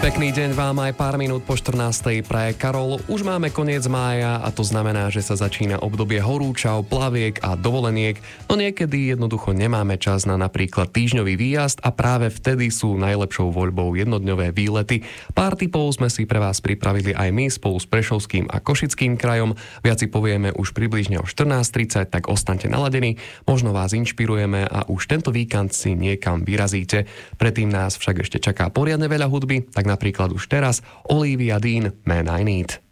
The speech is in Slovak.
Pekný deň vám, aj pár minút po 14. praje Karol. Už máme koniec mája a to znamená, že sa začína obdobie horúčav, plaviek a dovoleniek, no niekedy jednoducho nemáme čas na napríklad týždňový výjazd a práve vtedy sú najlepšou voľbou jednodňové výlety. Pár tipov sme si pre vás pripravili aj my spolu s Prešovským a Košickým krajom. Viac si povieme už približne o 14:30, tak ostaňte naladení. Možno vás inšpirujeme a už tento víkend si niekam vyrazíte. Predtým nás však ešte čaká poriadne veľa hudby, tak napríklad už teraz Olivia Dean, Man I Need.